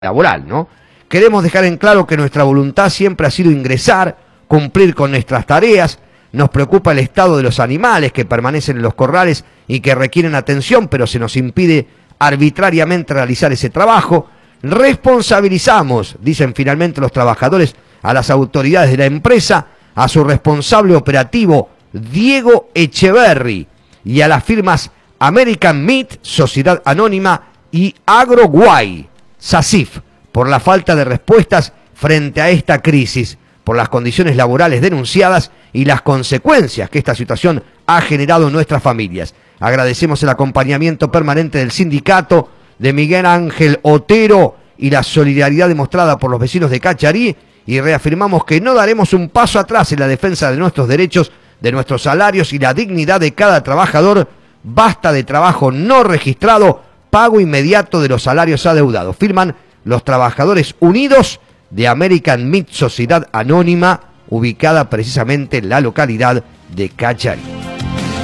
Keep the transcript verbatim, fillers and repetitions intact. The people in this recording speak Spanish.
laboral, ¿no? Queremos dejar en claro que nuestra voluntad siempre ha sido ingresar, cumplir con nuestras tareas. Nos preocupa el estado de los animales que permanecen en los corrales y que requieren atención, pero se nos impide arbitrariamente realizar ese trabajo. Responsabilizamos, dicen finalmente los trabajadores, a las autoridades de la empresa, a su responsable operativo, Diego Echeverry, y a las firmas American Meat, Sociedad Anónima, y AgroGuay, SACIF, por la falta de respuestas frente a esta crisis, por las condiciones laborales denunciadas y las consecuencias que esta situación ha generado en nuestras familias. Agradecemos el acompañamiento permanente del sindicato, de Miguel Ángel Otero y la solidaridad demostrada por los vecinos de Cacharí, y reafirmamos que no daremos un paso atrás en la defensa de nuestros derechos, de nuestros salarios y la dignidad de cada trabajador. Basta de trabajo no registrado, pago inmediato de los salarios adeudados. Firman los Trabajadores Unidos de American Meat, Sociedad Anónima, ubicada precisamente en la localidad de Cacharí.